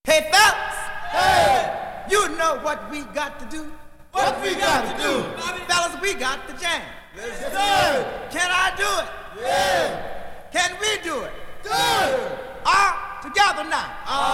Hey, fellas, Hey! you know what we got to do? What we got to do? Fellas, we got to jam. Yes, sir! Can I do it? Yeah! Can we do it? Do it! All together now.